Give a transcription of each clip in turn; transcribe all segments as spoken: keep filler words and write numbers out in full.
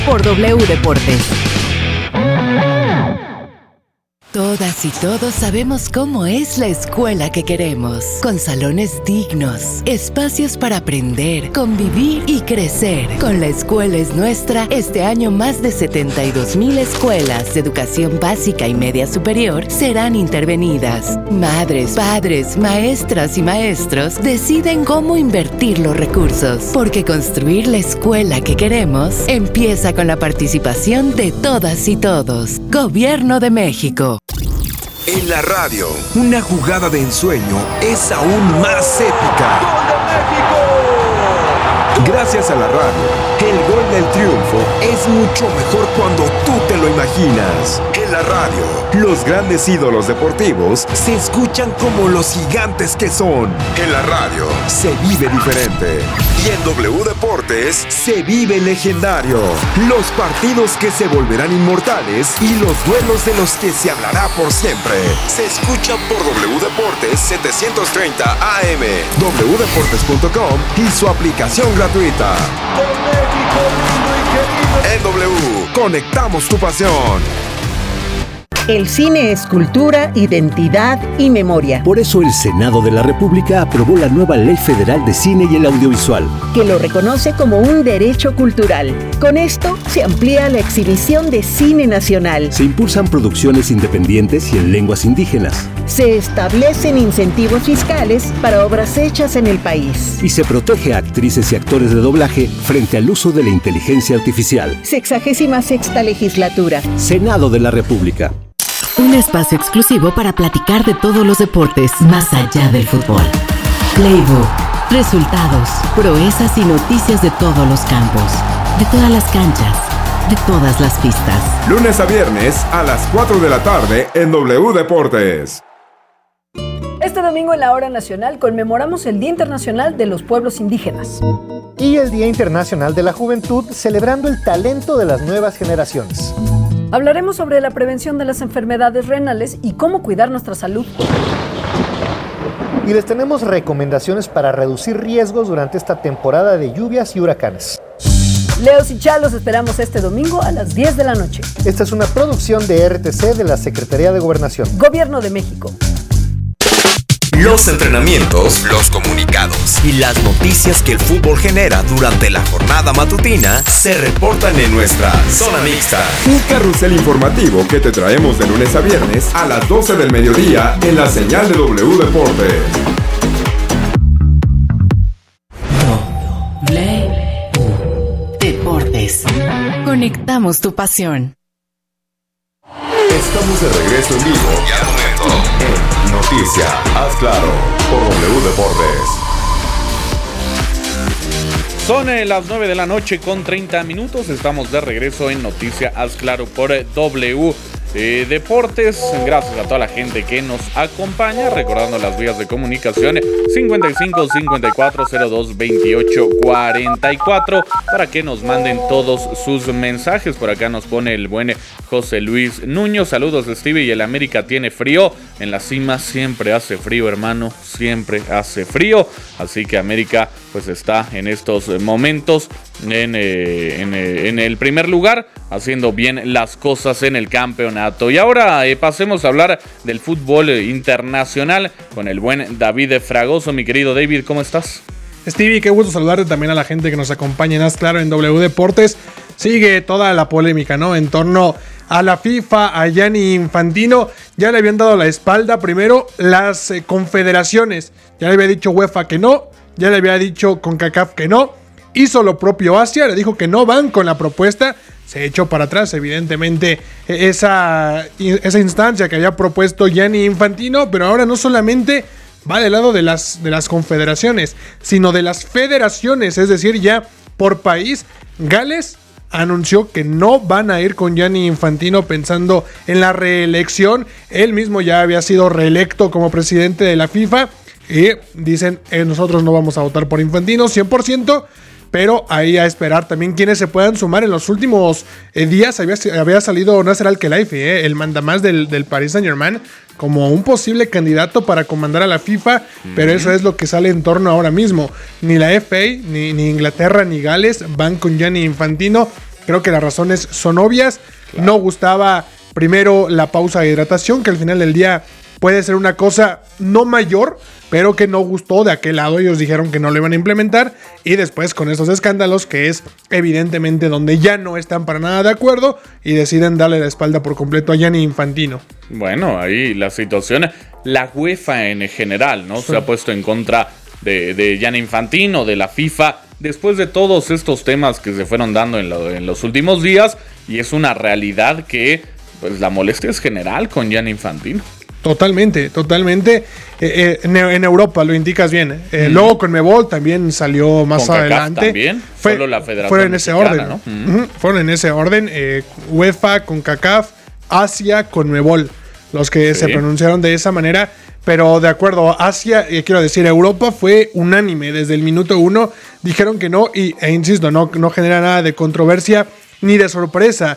por W Deportes. Todas y todos sabemos cómo es la escuela que queremos, con salones dignos, espacios para aprender, convivir y crecer. Con La Escuela es Nuestra, este año más de setenta y dos mil escuelas de educación básica y media superior serán intervenidas. Madres, padres, maestras y maestros deciden cómo invertir los recursos, porque construir la escuela que queremos empieza con la participación de todas y todos. Gobierno de México. En la radio, una jugada de ensueño es aún más épica. ¡Gol de México! Gracias a la radio, el gol del triunfo es mucho mejor cuando tú te lo imaginas. En la radio, los grandes ídolos deportivos se escuchan como los gigantes que son. En la radio, se vive diferente. Y en W Deportes, se vive legendario. Los partidos que se volverán inmortales y los duelos de los que se hablará por siempre. Se escuchan por W Deportes setecientos treinta A M, w deportes punto com y su aplicación gratuita. En W, conectamos tu pasión. El cine es cultura, identidad y memoria. Por eso el Senado de la República aprobó la nueva Ley Federal de Cine y el Audiovisual, que lo reconoce como un derecho cultural. Con esto se amplía la exhibición de cine nacional. Se impulsan producciones independientes y en lenguas indígenas. Se establecen incentivos fiscales para obras hechas en el país. Y se protege a actrices y actores de doblaje frente al uso de la inteligencia artificial. Sexagésima sexta legislatura. Senado de la República. Un espacio exclusivo para platicar de todos los deportes más allá del fútbol. Playbook, resultados, proezas y noticias de todos los campos, de todas las canchas, de todas las pistas. Lunes a viernes a las cuatro de la tarde en W Deportes. Este domingo en la Hora Nacional conmemoramos el Día Internacional de los Pueblos Indígenas. Y el Día Internacional de la Juventud, celebrando el talento de las nuevas generaciones. Hablaremos sobre la prevención de las enfermedades renales y cómo cuidar nuestra salud. Y les tenemos recomendaciones para reducir riesgos durante esta temporada de lluvias y huracanes. Leos y Chalos esperamos este domingo a las diez de la noche. Esta es una producción de R T C de la Secretaría de Gobernación. Gobierno de México. Los entrenamientos, los comunicados y las noticias que el fútbol genera durante la jornada matutina se reportan en nuestra Zona Mixta. Un carrusel informativo que te traemos de lunes a viernes a las doce del mediodía en la señal de W Deportes. W Deportes. Conectamos tu pasión. Estamos de regreso en vivo y al momento en Noticia Haz Claro por W Deportes. Son eh, las nueve de la noche con treinta minutos. Estamos de regreso en Noticia Haz Claro por eh, W eh, Deportes. Gracias a toda la gente que nos acompaña. Recordando las vías de comunicación cincuenta y cinco, cincuenta y cuatro, cero dos, veintiocho, cuarenta y cuatro para que nos manden todos sus mensajes. Por acá nos pone el buen José Luis Nuño. Saludos, Stevie. Y el América tiene frío. En la cima siempre hace frío, hermano. Siempre hace frío. Así que América pues está en estos momentos en, eh, en, eh, en el primer lugar, haciendo bien las cosas en el campeonato. Y ahora eh, pasemos a hablar del fútbol eh, internacional con el buen David Fragoso. Mi querido David, ¿cómo estás? Stevie, qué gusto saludarte también a la gente que nos acompaña en Haz Claro en W Deportes. Sigue toda la polémica, ¿no? En torno a la FIFA, a Gianni Infantino. Ya le habían dado la espalda primero las eh, confederaciones. Ya le había dicho UEFA que no. Ya le había dicho CONCACAF que no. Hizo lo propio Asia, le dijo que no van con la propuesta. Se echó para atrás, evidentemente, esa, esa instancia que había propuesto Gianni Infantino. Pero ahora no solamente va del lado de las, de las confederaciones, sino de las federaciones. Es decir, ya por país, Gales anunció que no van a ir con Gianni Infantino pensando en la reelección. Él mismo ya había sido reelecto como presidente de la FIFA. Y dicen, eh, nosotros no vamos a votar por Infantino cien por ciento, pero ahí a esperar también quienes se puedan sumar. En los últimos eh, días había, había salido Nasser Al-Khelaifi, eh, el mandamás del, del Paris Saint-Germain, como un posible candidato para comandar a la FIFA, mm-hmm. pero eso es lo que sale en torno ahora mismo. Ni la F A, ni, ni Inglaterra, ni Gales van con Gianni Infantino. Creo que las razones son obvias. Claro. No gustaba primero la pausa de hidratación, que al final del día puede ser una cosa no mayor, pero que no gustó de aquel lado. Ellos dijeron que no lo iban a implementar. Y después con estos escándalos, que es evidentemente donde ya no están para nada de acuerdo y deciden darle la espalda por completo a Gianni Infantino. Bueno, ahí la situación, la UEFA en general, ¿no? Sí. Se ha puesto en contra de, de Gianni Infantino, de la FIFA, después de todos estos temas que se fueron dando en, lo, en los últimos días. Y es una realidad que, pues, la molestia es general con Gianni Infantino. Totalmente, totalmente. Eh, eh, en, en Europa lo indicas bien. Eh, mm. Luego Conmebol también salió más con adelante. También. Fue, Solo la Federación fueron en ese orden, ¿no? Mm. Uh-huh. Fueron en ese orden. Eh, UEFA, CONCACAF, Asia, Conmebol, los que sí. se pronunciaron de esa manera. Pero de acuerdo, Asia, eh, quiero decir, Europa fue unánime desde el minuto uno. Dijeron que no y, e insisto, no, no genera nada de controversia ni de sorpresa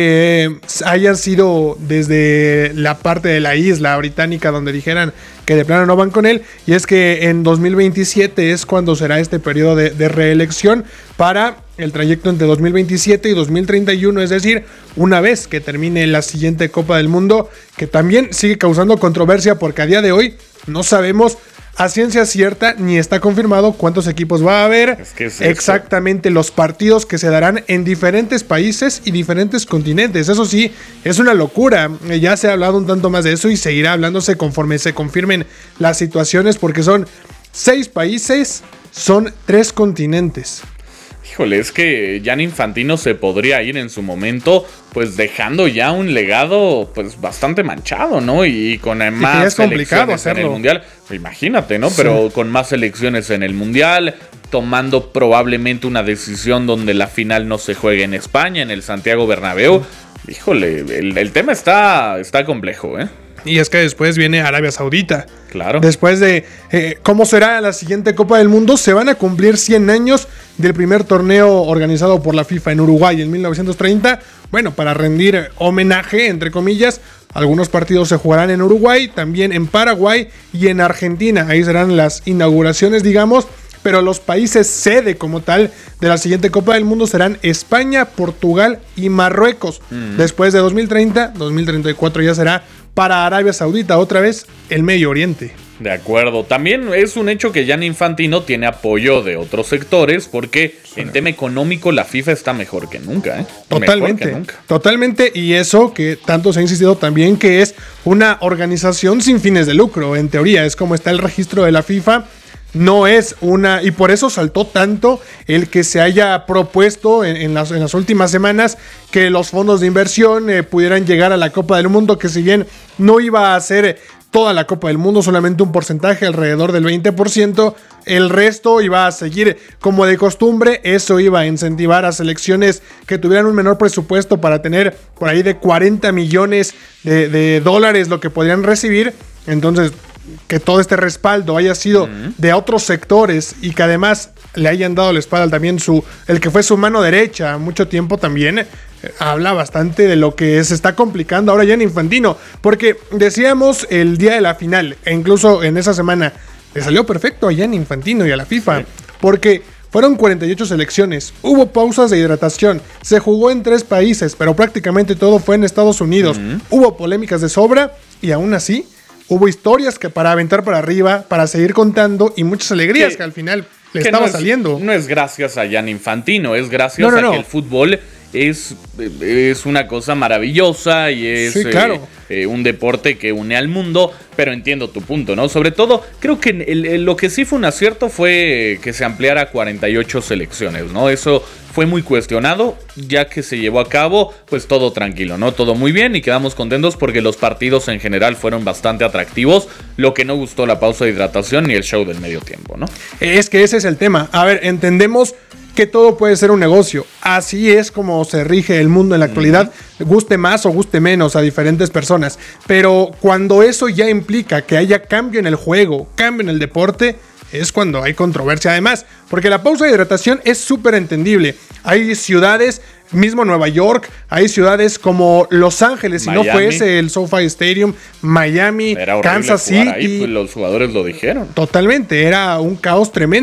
que haya sido desde la parte de la isla británica donde dijeran que de plano no van con él. Y es que en dos mil veintisiete es cuando será este periodo de, de reelección para el trayecto entre dos mil veintisiete y dos mil treinta y uno, es decir, una vez que termine la siguiente Copa del Mundo, que también sigue causando controversia porque a día de hoy no sabemos a ciencia cierta ni está confirmado cuántos equipos va a haber, es que es exactamente los partidos que se darán en diferentes países y diferentes continentes. Eso sí, es una locura. Ya se ha hablado un tanto más de eso y seguirá hablándose conforme se confirmen las situaciones, porque son seis países, son tres continentes. Híjole, es que Gianni Infantino se podría ir en su momento, pues dejando ya un legado pues bastante manchado, ¿no? Y con y más es complicado selecciones hacerlo. En el Mundial, imagínate, ¿no? Sí. Pero con más selecciones en el Mundial, tomando probablemente una decisión donde la final no se juegue en España, en el Santiago Bernabéu. Sí. Híjole, el, el tema está, está complejo, ¿eh? Y es que después viene Arabia Saudita. Claro. Después de eh, cómo será la siguiente Copa del Mundo, se van a cumplir cien años del primer torneo organizado por la FIFA en Uruguay en mil novecientos treinta. Bueno, para rendir homenaje, entre comillas, algunos partidos se jugarán en Uruguay, también en Paraguay y en Argentina. Ahí serán las inauguraciones, digamos. Pero los países sede como tal de la siguiente Copa del Mundo serán España, Portugal y Marruecos. Mm. Después de dos mil treinta, dos mil treinta y cuatro ya será para Arabia Saudita, otra vez el Medio Oriente. De acuerdo, también es un hecho que Gianni Infantino tiene apoyo de otros sectores porque sí. en tema económico la FIFA está mejor que nunca, ¿eh? Totalmente, mejor que nunca. Totalmente, y eso que tanto se ha insistido también que es una organización sin fines de lucro, en teoría, es como está el registro de la FIFA. No es una, y por eso saltó tanto el que se haya propuesto en, en, las, en las últimas semanas que los fondos de inversión eh, pudieran llegar a la Copa del Mundo, que si bien no iba a ser toda la Copa del Mundo, solamente un porcentaje alrededor del veinte por ciento, el resto iba a seguir como de costumbre. Eso iba a incentivar a selecciones que tuvieran un menor presupuesto para tener por ahí de cuarenta millones de, de dólares lo que podrían recibir. Entonces, que todo este respaldo haya sido uh-huh. de otros sectores y que además le hayan dado la espalda también su, el que fue su mano derecha mucho tiempo también, eh, habla bastante de lo que se está complicando ahora ya en Infantino, porque decíamos el día de la final, e incluso en esa semana, le salió perfecto a Gianni Infantino y a la FIFA, sí. porque fueron cuarenta y ocho selecciones, hubo pausas de hidratación, se jugó en tres países, pero prácticamente todo fue en Estados Unidos, uh-huh. hubo polémicas de sobra y aún así hubo historias que para aventar para arriba, para seguir contando y muchas alegrías que, que al final le estaba no es, saliendo. No es gracias a Gianni Infantino, es gracias no, no, a no. que el fútbol es, es una cosa maravillosa y es sí, claro. eh, eh, un deporte que une al mundo, pero entiendo tu punto, ¿no? Sobre todo, creo que el, el, lo que sí fue un acierto fue que se ampliara a cuarenta y ocho selecciones, ¿no? Eso fue muy cuestionado, ya que se llevó a cabo, pues todo tranquilo, ¿no? Todo muy bien y quedamos contentos porque los partidos en general fueron bastante atractivos. Lo que no gustó la pausa de hidratación ni el show del medio tiempo, ¿no? Es que ese es el tema. A ver, entendemos que todo puede ser un negocio. Así es como se rige el mundo en la actualidad, guste más o guste menos a diferentes personas. Pero cuando eso ya implica que haya cambio en el juego, cambio en el deporte, es cuando hay controversia además, porque la pausa de hidratación es súper entendible. Hay ciudades, mismo Nueva York, hay ciudades como Los Ángeles, si Miami. No fuese el SoFi Stadium, Miami, era Kansas City. Ahí, pues los jugadores lo dijeron. Totalmente, era un caos tremendo.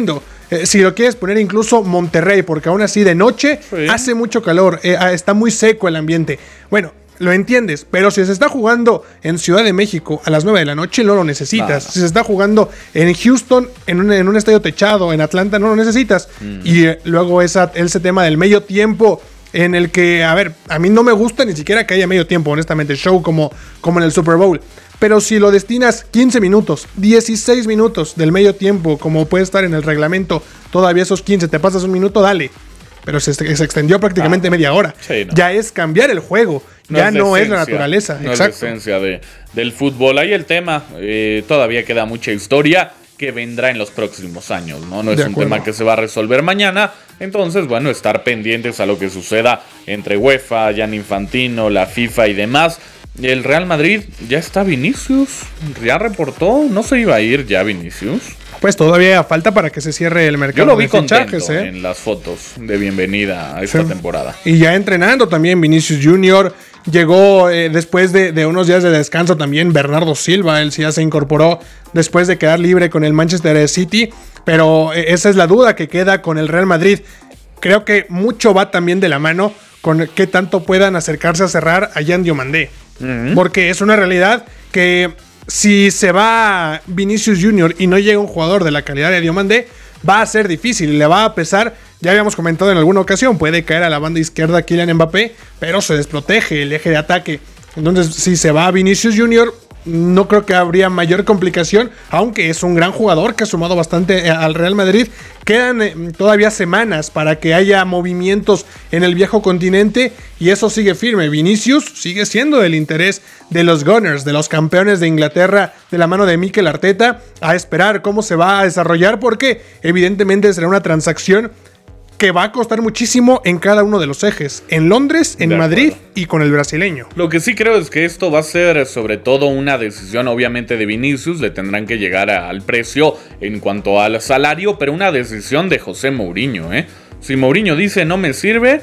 Eh, si lo quieres poner incluso Monterrey, porque aún así de noche sí. hace mucho calor, eh, está muy seco el ambiente. Bueno, lo entiendes, pero si se está jugando en Ciudad de México a las nueve de la noche, no lo necesitas. No. Si se está jugando en Houston, en un, en un estadio techado, en Atlanta, no lo necesitas. Mm. Y eh, luego esa, ese tema del medio tiempo, en el que, a ver, a mí no me gusta ni siquiera que haya medio tiempo, honestamente, show como, como en el Super Bowl. Pero si lo destinas quince minutos, dieciséis minutos del medio tiempo, como puede estar en el reglamento, todavía esos quince, te pasas un minuto, dale. Pero se, se extendió prácticamente ah, media hora. Sí, no. Ya es cambiar el juego. No ya es no esencia, es la naturaleza. No Exacto. es la esencia de, del fútbol. Ahí el tema, eh, todavía queda mucha historia que vendrá en los próximos años, ¿no? No es de un acuerdo. Tema que se va a resolver mañana. Entonces, bueno, estar pendientes a lo que suceda entre UEFA, Gianni Infantino, la FIFA y demás. El Real Madrid, ya está Vinicius. Ya reportó, no se iba a ir ya Vinicius. Pues todavía falta para que se cierre el mercado. Yo lo vi de contento fichajes, ¿eh? en las fotos de bienvenida a esta sí. temporada. Y ya entrenando también Vinicius Junior Llegó eh, después de, de unos días de descanso también Bernardo Silva. Él sí ya se incorporó después de quedar libre con el Manchester City. Pero eh, esa es la duda que queda con el Real Madrid. Creo que mucho va también de la mano con qué tanto puedan acercarse a cerrar a Yan Diomandé. Uh-huh. Porque es una realidad que si se va Vinicius Junior y no llega un jugador de la calidad de Diomandé, va a ser difícil, le va a pesar. Ya habíamos comentado en alguna ocasión, puede caer a la banda izquierda Kylian Mbappé, pero se desprotege el eje de ataque. Entonces, si se va Vinicius Junior, no creo que habría mayor complicación, aunque es un gran jugador que ha sumado bastante al Real Madrid. Quedan eh, todavía semanas para que haya movimientos en el viejo continente y eso sigue firme. Vinicius sigue siendo del interés de los Gunners, de los campeones de Inglaterra, de la mano de Mikel Arteta. A esperar cómo se va a desarrollar, porque evidentemente será una transacción que va a costar muchísimo en cada uno de los ejes, en Londres, en Madrid y con el brasileño. Lo que sí creo es que esto va a ser sobre todo una decisión obviamente de Vinicius, le tendrán que llegar a, al precio en cuanto al salario, pero una decisión de José Mourinho, ¿eh? Si Mourinho dice no me sirve,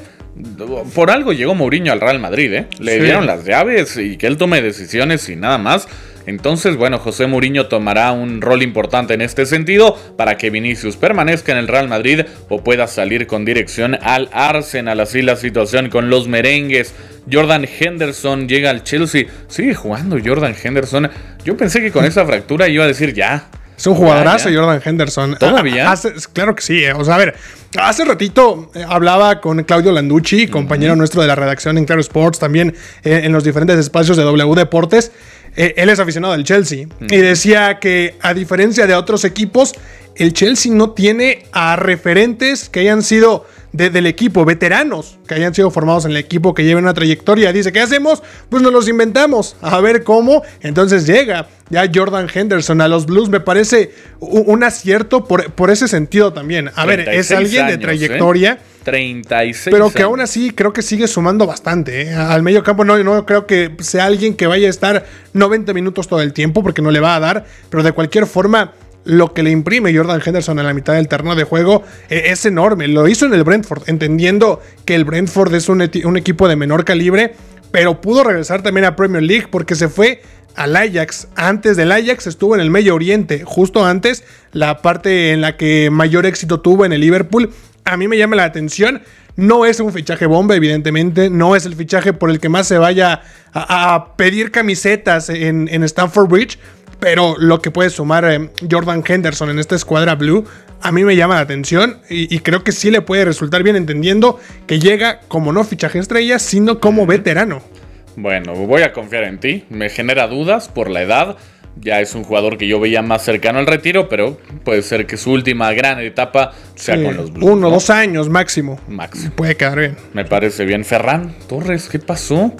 por algo llegó Mourinho al Real Madrid, ¿eh? Le sí. dieron las llaves y que él tome decisiones y nada más. Entonces, bueno, José Mourinho tomará un rol importante en este sentido para que Vinicius permanezca en el Real Madrid o pueda salir con dirección al Arsenal. Así la situación con los merengues. Jordan Henderson llega al Chelsea. Sigue jugando Jordan Henderson. Yo pensé que con esa fractura iba a decir ya. Es un jugadorazo Jordan Henderson. ¿Todavía? Hace, claro que sí. Eh. O sea, a ver, hace ratito eh, hablaba con Claudio Landucci, compañero uh-huh. nuestro de la redacción en Claro Sports, también eh, en los diferentes espacios de W Deportes. Eh, él es aficionado del Chelsea uh-huh. y decía que, a diferencia de otros equipos, el Chelsea no tiene a referentes que hayan sido de, del equipo, veteranos que hayan sido formados en el equipo, que lleven una trayectoria. Dice, ¿qué hacemos? Pues nos los inventamos, a ver cómo. Entonces llega ya Jordan Henderson a los Blues. Me parece un, un acierto por, por ese sentido también. A ver, es alguien años, de trayectoria. ¿eh? treinta y seis pero que años. Aún así creo que sigue sumando bastante, ¿eh? Al medio campo no, no creo que sea alguien que vaya a estar noventa minutos todo el tiempo, porque no le va a dar, pero de cualquier forma lo que le imprime Jordan Henderson en la mitad del terreno de juego eh, es enorme. Lo hizo en el Brentford, entendiendo que el Brentford es un, eti- un equipo de menor calibre, pero pudo regresar también a Premier League porque se fue al Ajax. Antes del Ajax estuvo en el Medio Oriente, justo antes, la parte en la que mayor éxito tuvo en el Liverpool. A mí me llama la atención. No es un fichaje bomba, evidentemente. No es el fichaje por el que más se vaya a, a pedir camisetas en, en Stamford Bridge. Pero lo que puede sumar eh, Jordan Henderson en esta escuadra blue, a mí me llama la atención. Y, y creo que sí le puede resultar bien, entendiendo que llega como no fichaje estrella, sino como veterano. Bueno, voy a confiar en ti. Me genera dudas por la edad. Ya es un jugador que yo veía más cercano al retiro, pero puede ser que su última gran etapa sea sí, con los Blues. Uno, ¿no? dos años máximo. Máximo. Puede quedar bien. Me parece bien. Ferran Torres, ¿qué pasó?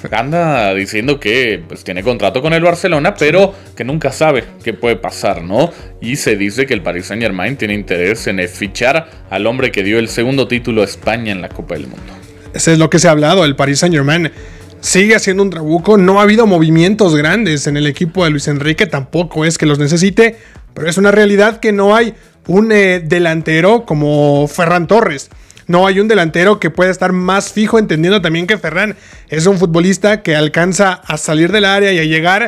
Anda diciendo que pues, tiene contrato con el Barcelona, pero que nunca sabe qué puede pasar, ¿no? Y se dice que el Paris Saint-Germain tiene interés en fichar al hombre que dio el segundo título a España en la Copa del Mundo. Eso es lo que se ha hablado. El Paris Saint-Germain sigue haciendo un trabuco. No ha habido movimientos grandes en el equipo de Luis Enrique. Tampoco es que los necesite, pero es una realidad que no hay un eh, delantero como Ferran Torres. No hay un delantero que pueda estar más fijo, entendiendo también que Ferran es un futbolista que alcanza a salir del área y a llegar,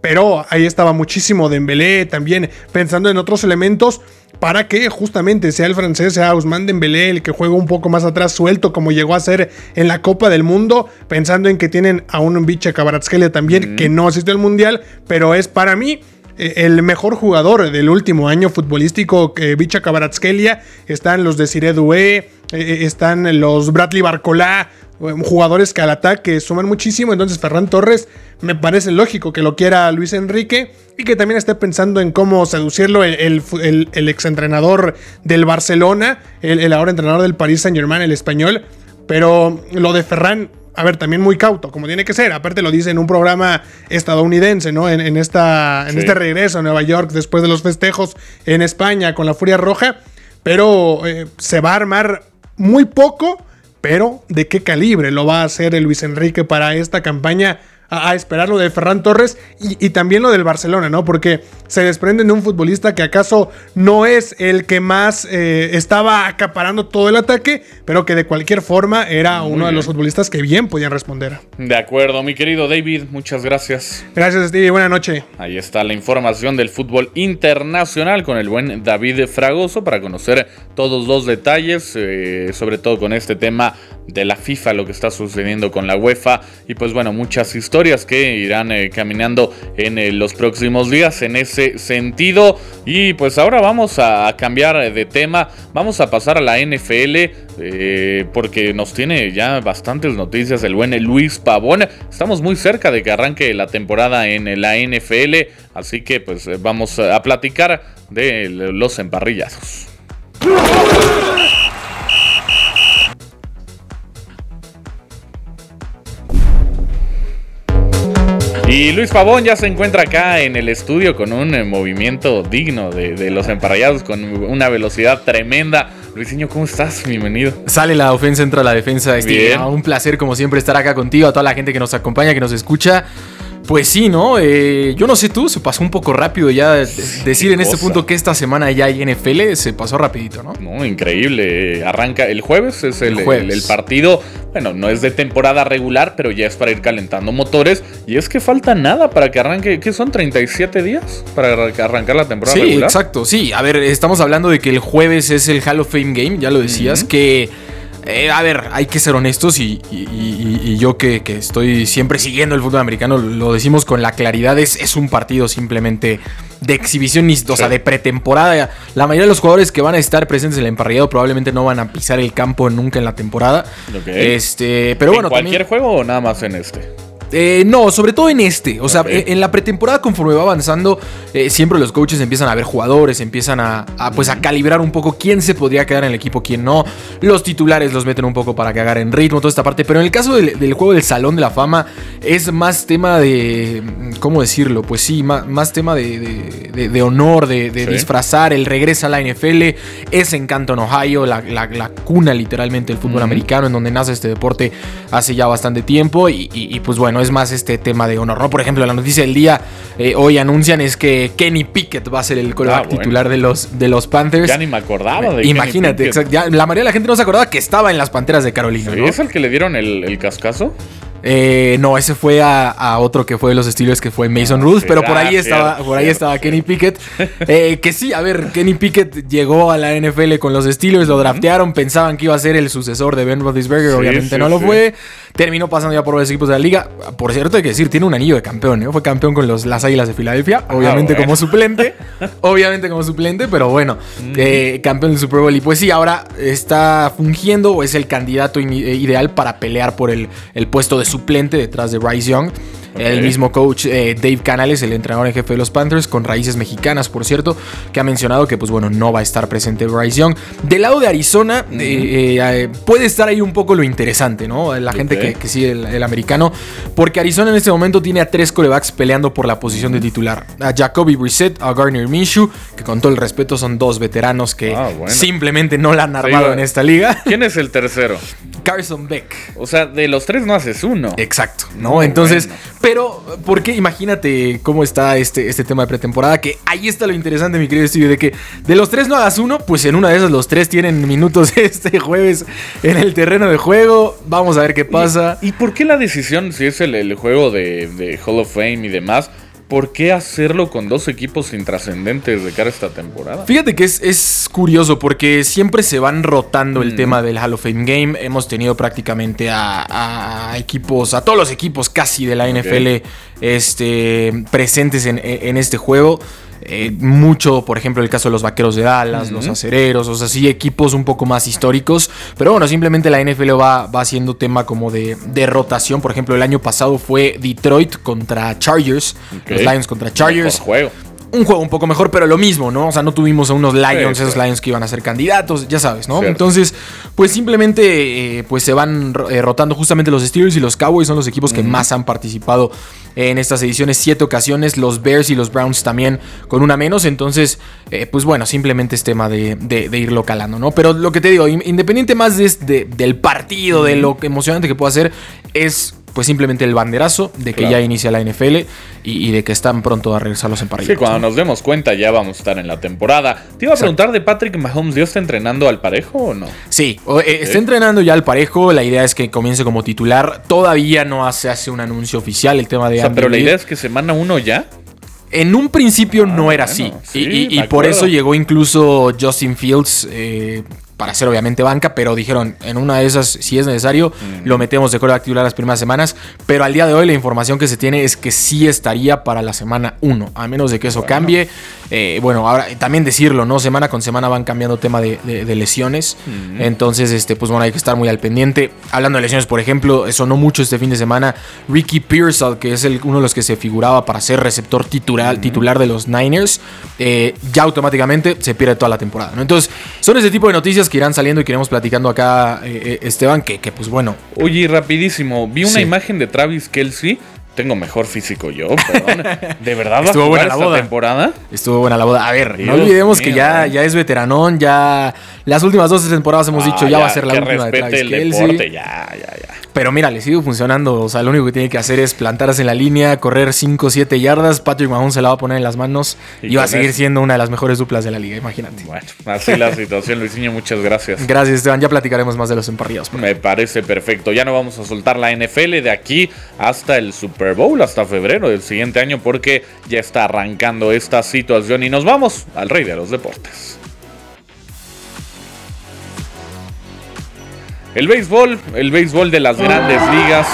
pero ahí estaba muchísimo Dembélé también pensando en otros elementos para que justamente sea el francés, sea Ousmane Dembélé el que juega un poco más atrás suelto como llegó a ser en la Copa del Mundo, pensando en que tienen a un Vicha Kvaratskhelia también mm. que no asistió al Mundial, pero es para mí el mejor jugador del último año futbolístico, eh, Vicha Kvaratskhelia. Están los Desiré Doué, eh, están los Bradley Barcola, jugadores que al ataque suman muchísimo. Entonces Ferran Torres me parece lógico que lo quiera Luis Enrique y que también esté pensando en cómo seducirlo el, el, el, el exentrenador del Barcelona, el, el ahora entrenador del Paris Saint-Germain, el español. Pero lo de Ferran, a ver, también muy cauto, como tiene que ser. Aparte lo dice en un programa estadounidense, ¿no? En, en, esta, en sí. este regreso a Nueva York después de los festejos en España con la Furia Roja. Pero eh, se va a armar muy poco, pero ¿de qué calibre lo va a hacer el Luis Enrique para esta campaña? A, a esperar lo de Ferran Torres y, y también lo del Barcelona, ¿no? Porque se desprenden de un futbolista que acaso no es el que más eh, estaba acaparando todo el ataque, pero que de cualquier forma era Muy uno bien. de los futbolistas que bien podían responder. De acuerdo, mi querido David, muchas gracias. Gracias, Stevie, buena noche. Ahí está la información del fútbol internacional con el buen David Fragoso para conocer todos los detalles, eh, sobre todo con este tema de la FIFA, lo que está sucediendo con la UEFA y pues bueno, muchas historias que irán eh, caminando en eh, los próximos días en ese sentido. Y pues ahora vamos a, a cambiar de tema, vamos a pasar a la N F L eh, porque nos tiene ya bastantes noticias el buen Luis Pavón. Estamos muy cerca de que arranque la temporada en la N F L, así que pues vamos a platicar de los emparrillados. Y Luis Pavón ya se encuentra acá en el estudio con un eh, movimiento digno de, de los emparrillados, con una velocidad tremenda. Luisinho, ¿cómo estás? Bienvenido. Sale la ofensa, entra la defensa. Steve. Un placer, como siempre, estar acá contigo, a toda la gente que nos acompaña, que nos escucha. Pues sí, ¿no? Eh, yo no sé tú, se pasó un poco rápido ya decir en este punto que esta semana ya hay N F L, se pasó rapidito, ¿no? No, increíble. Arranca el jueves, es el, el, jueves. el, el partido. Bueno, no es de temporada regular, pero ya es para ir calentando motores. Y es que falta nada para que arranque, ¿qué son? ¿treinta y siete días para arrancar la temporada sí, regular? Sí, exacto. Sí, a ver, estamos hablando de que el jueves es el Hall of Fame Game, ya lo decías, uh-huh. que... Eh, a ver, hay que ser honestos y, y, y, y yo que, que estoy siempre siguiendo el fútbol americano, lo decimos con la claridad, es, es un partido simplemente de exhibición, o sí. sea, de pretemporada. La mayoría de los jugadores que van a estar presentes en el emparrillado probablemente no van a pisar el campo nunca en la temporada. Okay. Este, pero ¿En bueno, cualquier también, juego o nada más en este? Eh, no, sobre todo en este. O sea, okay. en la pretemporada, conforme va avanzando, eh, siempre los coaches empiezan a ver jugadores, empiezan a, a, pues, a calibrar un poco quién se podría quedar en el equipo, quién no. Los titulares los meten un poco para que agarren ritmo, toda esta parte. Pero en el caso del, del juego del Salón de la Fama, es más tema de... ¿Cómo decirlo? Pues sí, más, más tema de, de, de, de honor, de, de sí. disfrazar. El regreso a la N F L es en Canton, Ohio, la, la, la cuna literalmente del fútbol uh-huh. americano, en donde nace este deporte hace ya bastante tiempo. Y, y, y pues bueno, es más este tema de honor, ¿no? Por ejemplo, la noticia del día eh, hoy anuncian es que Kenny Pickett va a ser el quarterback ah, bueno. titular de los, de los Panthers. Ya ni me acordaba de Imagínate, exacto, ya, la mayoría de la gente no se acordaba que estaba en las Panteras de Carolina, ¿Sí? ¿no? ¿Es el que le dieron el, el cascazo? Eh, no, ese fue a, a otro que fue de los Steelers, que fue Mason Rudolph, sí, pero por ahí ah, estaba, cierto, por ahí cierto, estaba Kenny Pickett. Eh, que sí, a ver, Kenny Pickett llegó a la N F L con los Steelers, lo draftearon, pensaban que iba a ser el sucesor de Ben Roethlisberger, sí, obviamente sí, no lo sí. fue. Terminó pasando ya por varios equipos de la liga. Por cierto, hay que decir, tiene un anillo de campeón, ¿eh? Fue campeón con los, las Águilas de Filadelfia, obviamente ah, bueno. como suplente, obviamente como suplente, pero bueno, mm. eh, campeón del Super Bowl. Y pues sí, ahora está fungiendo o es el candidato in- ideal para pelear por el, el puesto de suplente detrás de Bryce Young. Okay. El mismo coach eh, Dave Canales, el entrenador en jefe de los Panthers, con raíces mexicanas, por cierto, que ha mencionado que pues bueno, no va a estar presente Bryce Young. Del lado de Arizona, uh-huh. eh, eh, puede estar ahí un poco lo interesante, ¿no? La okay. gente que, que sigue el, el americano, porque Arizona en este momento tiene a tres quarterbacks peleando por la posición de titular. A Jacoby Brissett, a Gardner Minshew, que con todo el respeto son dos veteranos que ah, bueno. simplemente no la han armado sí, en esta liga. ¿Quién es el tercero? Carson Beck. O sea, de los tres no haces uno. Exacto, ¿no? Entonces, bueno. pero, ¿por qué? Imagínate cómo está este, este tema de pretemporada, que ahí está lo interesante, mi querido Stevie, de que de los tres no hagas uno, pues en una de esas los tres tienen minutos este jueves en el terreno de juego. Vamos a ver qué pasa. ¿Y, y por qué la decisión, si es el, el juego de, de Hall of Fame y demás? ¿por qué hacerlo con dos equipos intrascendentes de cara a esta temporada? Fíjate que es, es curioso porque siempre se van rotando el mm. tema del Hall of Fame Game. Hemos tenido prácticamente a, a equipos, a todos los equipos casi de la N F L okay. este, presentes en, en este juego. Eh, mucho, por ejemplo, el caso de los Vaqueros de Dallas, uh-huh. los Acereros, o sea, sí, equipos un poco más históricos. Pero bueno, simplemente la N F L va, va haciendo tema como de, de rotación. Por ejemplo, el año pasado fue Detroit contra Chargers, okay. los Lions contra Chargers. Mejor juego. Un juego un poco mejor, pero lo mismo, ¿no? O sea, no tuvimos a unos Lions, sí, esos sí. Lions que iban a ser candidatos, ya sabes, ¿no? Cierto. Entonces, pues simplemente eh, pues se van eh, rotando. Justamente los Steelers y los Cowboys son los equipos que mm. más han participado en estas ediciones, siete ocasiones. Los Bears y los Browns también con una menos. Entonces, eh, pues bueno, simplemente es tema de, de, de irlo calando, ¿no? Pero lo que te digo, independiente más de, de, del partido, mm. de lo emocionante que pueda ser, es... pues simplemente el banderazo de que claro. ya inicia la N F L y, y de que están pronto a regresar los emparrillados. Sí, cuando ¿no? nos demos cuenta ya vamos a estar en la temporada. Te iba a preguntar de Patrick Mahomes, ¿ya está entrenando al parejo o no? Sí, o, eh, está entrenando ya al parejo. La idea es que comience como titular. Todavía no se hace un anuncio oficial el tema de... O sea, pero la idea es que semana uno ya... En un principio ah, no era así. Bueno, sí, y y, y por eso llegó incluso Justin Fields... Eh, para ser obviamente banca, pero dijeron, en una de esas, si es necesario, mm. lo metemos de quarterback titular las primeras semanas, pero al día de hoy la información que se tiene es que sí estaría para la semana uno, a menos de que eso bueno. cambie. Eh, bueno, ahora también decirlo, ¿no? Semana con semana van cambiando tema de, de, de lesiones, mm. entonces, este, pues bueno, hay que estar muy al pendiente. Hablando de lesiones, por ejemplo, sonó mucho este fin de semana Ricky Pearsall, que es el, uno de los que se figuraba para ser receptor titular, mm. titular de los Niners, eh, ya automáticamente se pierde toda la temporada, ¿no? Entonces, son ese tipo de noticias que irán saliendo y que iremos platicando acá, eh, Esteban, que, que pues bueno. Oye, rapidísimo, vi una sí. imagen de Travis Kelce. Tengo mejor físico yo, perdón. ¿De verdad va a jugar buena la esta boda. temporada? Estuvo buena la boda. A ver, Dios no olvidemos mío, que ya, ya es veteranón, ya las últimas dos temporadas hemos ah, dicho, ya, ya va a ser la última de Travis el Kelce. Deporte, ya, ya, ya. Pero mira, le sigue funcionando. O sea, lo único que tiene que hacer es plantarse en la línea, correr cinco o siete yardas. Patrick Mahomes se la va a poner en las manos y, y va a seguir eso? siendo una de las mejores duplas de la liga, imagínate. Bueno, así la situación, Luisinho, muchas gracias. Gracias, Esteban. Ya platicaremos más de los emparrillados. Me parece perfecto. Ya no vamos a soltar la N F L de aquí hasta el Super Bowl, hasta febrero del siguiente año, porque ya está arrancando esta situación. Y nos vamos al rey de los deportes. El béisbol, el béisbol de las grandes ligas,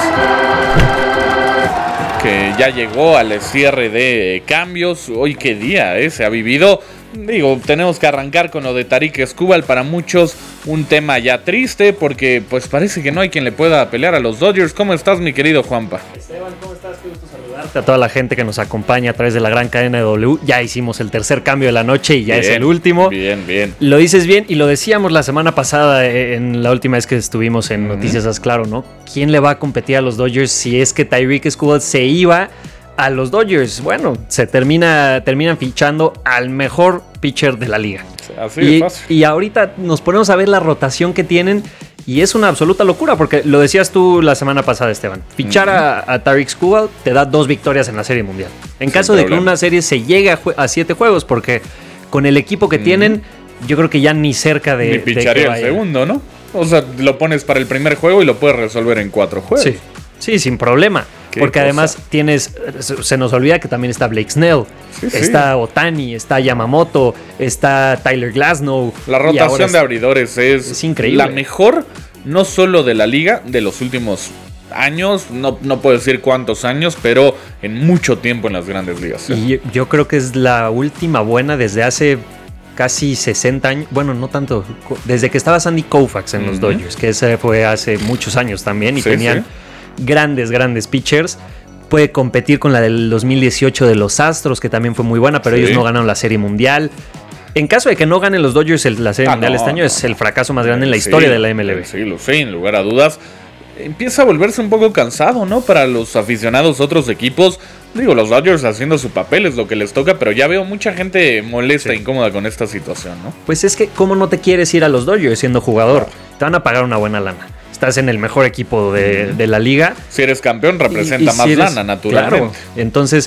que ya llegó al cierre de cambios. Hoy qué día eh, se ha vivido. Digo, tenemos que arrancar con lo de Tarik Skubal. Para muchos un tema ya triste, porque pues parece que no hay quien le pueda pelear a los Dodgers. ¿Cómo estás, mi querido Juanpa? Esteban, ¿cómo estás? Qué gusto saludarte. A toda la gente que nos acompaña a través de la gran cadena de W. Ya hicimos el tercer cambio de la noche y ya bien, es el último. Bien, bien. Lo dices bien y lo decíamos la semana pasada en la última vez que estuvimos en uh-huh. Noticias Haz Claro, ¿no? ¿Quién le va a competir a los Dodgers si es que Tarik Skubal se iba a los Dodgers? Bueno, se termina terminan fichando al mejor pitcher de la liga. Así y, es fácil. Y ahorita nos ponemos a ver la rotación que tienen y es una absoluta locura, porque lo decías tú la semana pasada, Esteban. Fichar uh-huh. a, a Tarik Skubal te da dos victorias en la Serie Mundial. En Sin caso problema. de que una serie se llegue a, jue- a siete juegos, porque con el equipo que uh-huh. tienen, yo creo que ya ni cerca de... Ni picharía el segundo, ¿no? O sea, lo pones para el primer juego y lo puedes resolver en cuatro juegos. Sí, sí, sin problema. Porque cosa? además tienes, se nos olvida que también está Blake Snell, sí, está sí. Ohtani, está Yamamoto, está Tyler Glasnow. La rotación de abridores es, es increíble. La mejor, no solo de la liga, de los últimos años, no, no puedo decir cuántos años, pero en mucho tiempo en las grandes ligas. ¿eh? Y yo, yo creo que es la última buena desde hace casi sesenta años, bueno, no tanto, desde que estaba Sandy Koufax en uh-huh. los Dodgers, que ese fue hace muchos años también, y sí, tenían... Sí. grandes, grandes pitchers. Puede competir con la del dos mil dieciocho de los Astros, que también fue muy buena, pero sí. ellos no ganaron la Serie Mundial. En caso de que no ganen los Dodgers la Serie ah, Mundial no, este año, no, es el fracaso más grande en la sí, historia de la M L B. Sí, lo sé, sin lugar a dudas. Empieza a volverse un poco cansado, ¿no? Para los aficionados a otros equipos. Digo, los Dodgers haciendo su papel es lo que les toca, pero ya veo mucha gente molesta, sí. incómoda con esta situación, ¿no? Pues es que, ¿cómo no te quieres ir a los Dodgers siendo jugador? Te van a pagar una buena lana. Estás en el mejor equipo de, de la liga. Si eres campeón, representa y, y más si eres, lana, naturalmente. Claro, entonces,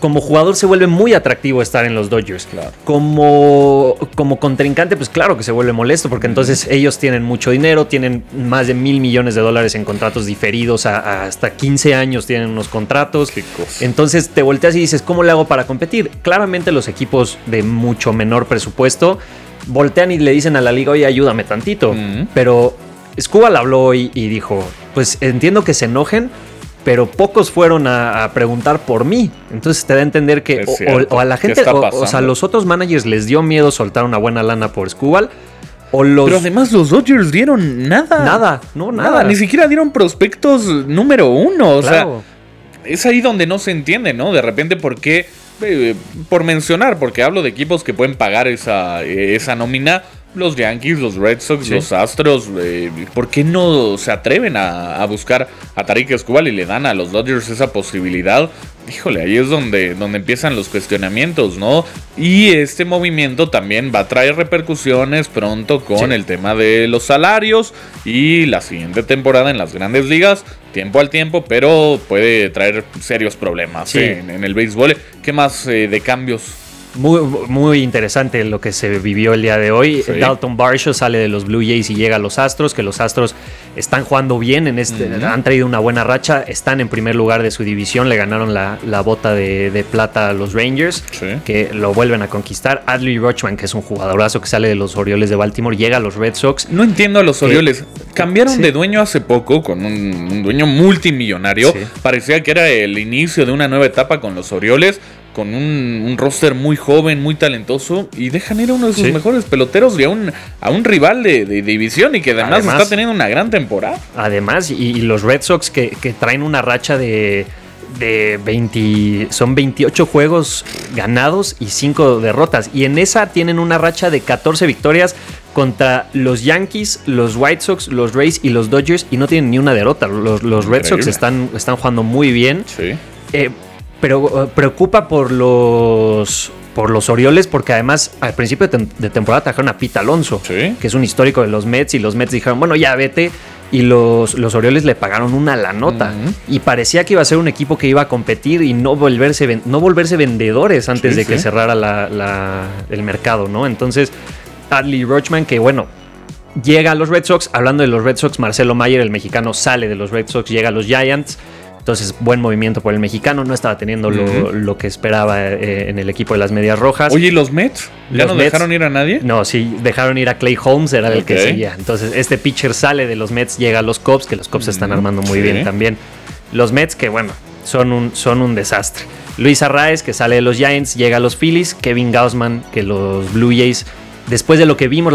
como jugador se vuelve muy atractivo estar en los Dodgers. Claro. Como, como contrincante, pues claro que se vuelve molesto, porque entonces ellos tienen mucho dinero, tienen más de mil millones de dólares en contratos diferidos, a, a hasta quince años tienen unos contratos. Qué cosa. Entonces te volteas y dices, ¿cómo le hago para competir? Claramente los equipos de mucho menor presupuesto voltean y le dicen a la liga, oye, ayúdame tantito. Uh-huh. Pero Skubal habló hoy y dijo, pues entiendo que se enojen, pero pocos fueron a, a preguntar por mí. Entonces te da a entender que o, o a la gente, o, o sea, a los otros managers les dio miedo soltar una buena lana por Skubal. O los... Pero además los Dodgers dieron nada. Nada, no, nada. nada. Ni siquiera dieron prospectos número uno. Claro. O sea, es ahí donde no se entiende, ¿no? De repente, ¿por qué? Eh, por mencionar, porque hablo de equipos que pueden pagar esa, eh, esa nómina. Los Yankees, los Red Sox, sí. los Astros, eh, ¿por qué no se atreven a, a buscar a Tarik Skubal y le dan a los Dodgers esa posibilidad? Híjole, ahí es donde, donde empiezan los cuestionamientos, ¿no? Y este movimiento también va a traer repercusiones pronto con sí. el tema de los salarios y la siguiente temporada en las grandes ligas, tiempo al tiempo, pero puede traer serios problemas sí. eh, en, en el béisbol. ¿Qué más eh, de cambios? Muy, muy interesante lo que se vivió el día de hoy. Sí. Dalton Varsho sale de los Blue Jays y llega a los Astros, que los Astros están jugando bien, en este, uh-huh. han traído una buena racha, están en primer lugar de su división, le ganaron la, la bota de, de plata a los Rangers, sí. que lo vuelven a conquistar. Adley Rutschman, que es un jugadorazo que sale de los Orioles de Baltimore, llega a los Red Sox. No entiendo a los Orioles. Cambiaron sí. de dueño hace poco con un, un dueño multimillonario. Sí. Parecía que era el inicio de una nueva etapa con los Orioles, con un, un roster muy joven, muy talentoso, y dejan ir a uno de sus sí. mejores peloteros y a un, a un rival de, de división y que además, además está teniendo una gran temporada. Además, y, y los Red Sox que, que traen una racha de, de veinte, son veintiocho juegos ganados y cinco derrotas, y en esa tienen una racha de catorce victorias contra los Yankees, los White Sox, los Rays y los Dodgers, y no tienen ni una derrota. Los, los Red Sox están, están jugando muy bien. Sí. Eh, Pero uh, preocupa por los por los Orioles, porque además al principio de, tem- de temporada trajeron a Pete Alonso, ¿sí? que es un histórico de los Mets, y los Mets dijeron, bueno, ya vete, y los, los Orioles le pagaron una la nota, uh-huh. y parecía que iba a ser un equipo que iba a competir y no volverse, ven- no volverse vendedores antes sí, de que sí. cerrara la, la, el mercado, ¿no? Entonces, Adley Rutschman, que bueno, llega a los Red Sox. Hablando de los Red Sox, Marcelo Mayer, el mexicano, sale de los Red Sox, llega a los Giants. Entonces, buen movimiento por el mexicano. No estaba teniendo lo, uh-huh. lo que esperaba eh, en el equipo de las Medias Rojas. Oye, ¿y los Mets? ¿Ya los no Mets, dejaron ir a nadie? No, sí, dejaron ir a Clay Holmes, era okay. el que seguía. Entonces, este pitcher sale de los Mets, llega a los Cubs, que los Cubs uh-huh. se están armando muy sí. bien también. Los Mets, que bueno, son un, son un desastre. Luis Arraez, que sale de los Giants, llega a los Phillies. Kevin Gausman, que los Blue Jays, después de lo que vimos